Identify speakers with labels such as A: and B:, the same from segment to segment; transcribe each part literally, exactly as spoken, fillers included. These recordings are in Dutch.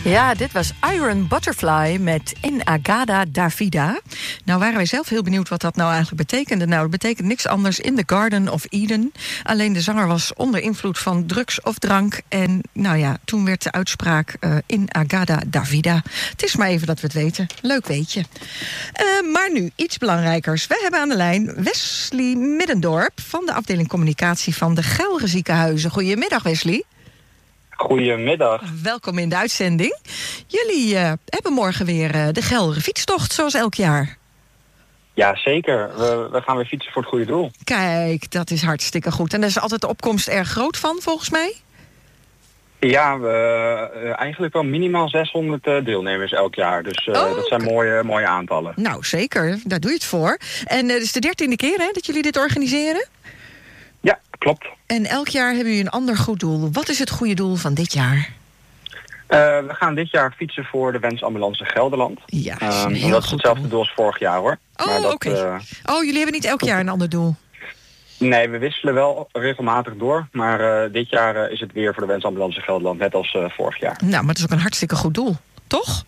A: Ja, dit was Iron Butterfly met In Agada Davida. Nou waren wij zelf heel benieuwd wat dat nou eigenlijk betekende. Nou, het betekent niks anders in the Garden of Eden. Alleen de zanger was onder invloed van drugs of drank. En nou ja, toen werd de uitspraak uh, In Agada Davida. Het is maar even dat we het weten. Leuk weetje. Uh, maar nu, iets belangrijkers. We hebben aan de lijn Wesley Middendorp van de afdeling communicatie van de Gelre Ziekenhuizen. Goedemiddag, Wesley.
B: Goedemiddag.
A: Welkom in de uitzending. Jullie uh, hebben morgen weer uh, de Gelre fietstocht, zoals elk jaar.
B: Ja, zeker. We, we gaan weer fietsen voor het goede doel.
A: Kijk, dat is hartstikke goed. En daar is altijd de opkomst erg groot van, volgens mij?
B: Ja, we, uh, eigenlijk wel minimaal zeshonderd uh, deelnemers elk jaar. Dus uh,
A: oh,
B: dat zijn
A: okay.
B: mooie, mooie aantallen.
A: Nou, zeker. Daar doe je het voor. En uh, het is de dertiende keer hè, dat jullie dit organiseren?
B: Ja, klopt.
A: En elk jaar hebben jullie een ander goed doel. Wat is het goede doel van dit jaar?
B: Uh, we gaan dit jaar fietsen voor de Wensambulance Gelderland.
A: Ja,
B: dat is,
A: um,
B: dat is hetzelfde doel. doel als vorig jaar, hoor.
A: Oh, oké. Okay. Uh... Oh, jullie hebben niet elk jaar een ander doel?
B: Nee, we wisselen wel regelmatig door. Maar uh, dit jaar uh, is het weer voor de Wensambulance Gelderland, net als uh, vorig jaar.
A: Nou, maar het is ook een hartstikke goed doel, toch?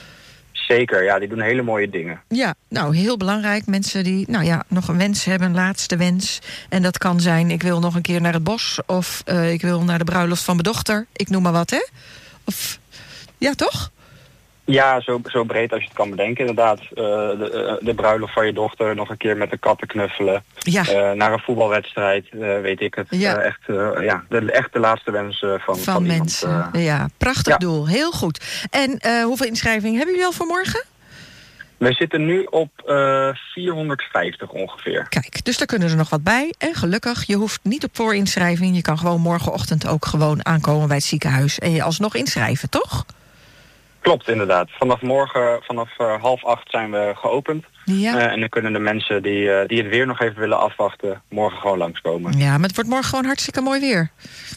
B: Zeker, ja, die doen hele mooie dingen.
A: Ja, nou, heel belangrijk. Mensen die, nou ja, nog een wens hebben, een laatste wens. En dat kan zijn, ik wil nog een keer naar het bos. Of uh, ik wil naar de bruiloft van mijn dochter. Ik noem maar wat, hè? Of, ja, toch?
B: Ja, zo, zo breed als je het kan bedenken, inderdaad. Uh, de, de bruiloft van je dochter, nog een keer met de katten knuffelen. Ja. Uh, naar een voetbalwedstrijd, uh, weet ik het.
A: Ja,
B: uh, echt, uh, ja de, echt de laatste wens uh, van,
A: van,
B: van
A: mensen.
B: Iemand, uh...
A: Ja, prachtig ja. doel. Heel goed. En uh, hoeveel inschrijvingen hebben jullie al voor morgen?
B: We zitten nu op uh, vierhonderdvijftig ongeveer.
A: Kijk, dus daar kunnen er nog wat bij. En gelukkig, je hoeft niet op voorinschrijving. Je kan gewoon morgenochtend ook gewoon aankomen bij het ziekenhuis. En je alsnog inschrijven, toch?
B: Klopt, inderdaad. Vanaf morgen, vanaf uh, half acht zijn we geopend. Ja. Uh, en dan kunnen de mensen die, uh, die het weer nog even willen afwachten, morgen gewoon langskomen.
A: Ja, maar het wordt morgen gewoon hartstikke mooi weer.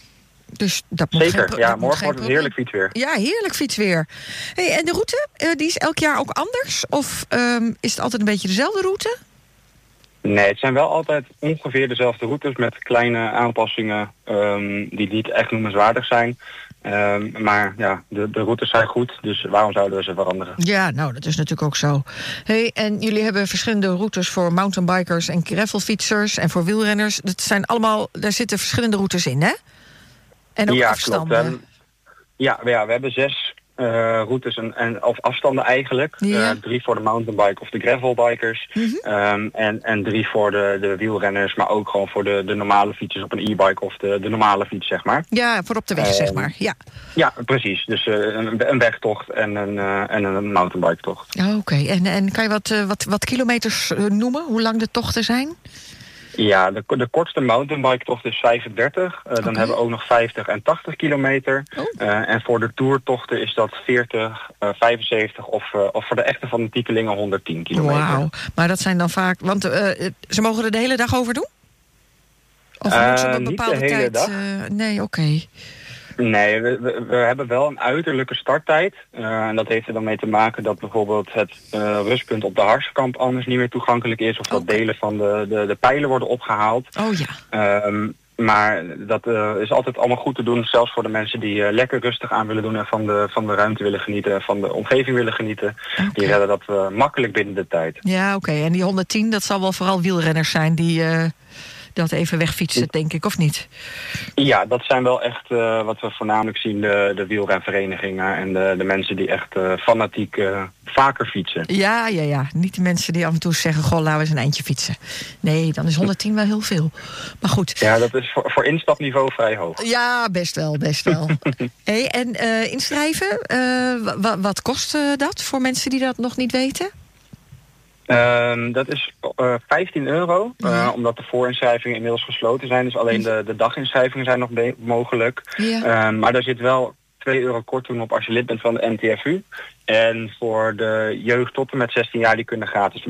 A: Dus dat moet
B: Zeker,
A: geen,
B: ja,
A: dat
B: morgen wordt het heerlijk fietsweer.
A: Ja, heerlijk fietsweer. Hey, en de route, uh, die is elk jaar ook anders? Of um, is het altijd een beetje dezelfde route?
B: Nee, het zijn wel altijd ongeveer dezelfde routes met kleine aanpassingen um, die niet echt noemenswaardig zijn. Um, maar ja, de, de routes zijn goed, dus waarom zouden we ze veranderen?
A: Ja, nou, dat is natuurlijk ook zo. Hey, en jullie hebben verschillende routes voor mountainbikers en gravelfietsers en voor wielrenners. Dat zijn allemaal, daar zitten verschillende routes in, hè? En ook
B: ja,
A: afstanden.
B: Klopt. En, ja, ja, we hebben zes uh, routes en, en, of afstanden eigenlijk.
A: Ja.
B: Uh, drie voor de mountainbike of de gravelbikers. Mm-hmm. um, en, en drie voor de, de wielrenners, maar ook gewoon voor de, de normale fietsers op een e-bike of de, de normale fiets, zeg maar.
A: Ja, voor op de weg, uh, zeg maar. Ja,
B: ja precies. Dus uh, een, een wegtocht en een, uh, en een mountainbike tocht.
A: Oh, oké, okay. en, en kan je wat, uh, wat, wat kilometers uh, noemen? Hoe lang de tochten zijn?
B: Ja, de, de kortste mountainbike-tocht is vijfendertig. Uh, okay. Dan hebben we ook nog vijftig en tachtig kilometer. Oh. Uh, en voor de toertochten is dat veertig, uh, vijfenzeventig of, uh, of voor de echte fanatiekelingen honderdtien kilometer.
A: Wauw, maar dat zijn dan vaak... Want uh, ze mogen er de hele dag over doen? Of uh, moet ze op een bepaalde
B: niet de hele
A: tijd...
B: dag.
A: Uh, nee, oké. Okay.
B: Nee, we, we, we hebben wel een uiterlijke starttijd. Uh, en dat heeft er dan mee te maken dat bijvoorbeeld het uh, rustpunt op de Harskamp anders niet meer toegankelijk is. Of dat okay. delen van de, de, de pijlen worden opgehaald.
A: Oh ja.
B: Um, maar dat uh, is altijd allemaal goed te doen. Zelfs voor de mensen die uh, lekker rustig aan willen doen en van de, van de ruimte willen genieten. En van de omgeving willen genieten. Okay. Die redden dat uh, makkelijk binnen de tijd.
A: Ja, oké. Okay. En die honderdtien, dat zal wel vooral wielrenners zijn die... Uh... dat even wegfietsen, denk ik, of niet?
B: Ja, dat zijn wel echt uh, wat we voornamelijk zien, de, de wielrenverenigingen en de, de mensen die echt uh, fanatiek uh, vaker fietsen.
A: Ja, ja, ja. Niet de mensen die af en toe zeggen, goh, laten we eens een eindje fietsen. Nee, dan is honderdtien wel heel veel. Maar goed.
B: Ja, dat is voor, voor instapniveau vrij hoog.
A: Ja, best wel, best wel. Hey, en uh, inschrijven, uh, w- wat kost uh, dat voor mensen die dat nog niet weten?
B: Um, dat is uh, vijftien euro, uh, ja. omdat de voorinschrijvingen inmiddels gesloten zijn. Dus alleen de, de daginschrijvingen zijn nog be- mogelijk. Ja. Um, maar daar zit wel twee euro korting op als je lid bent van de N T F U. En voor de jeugd tot en met zestien jaar, die kunnen gratis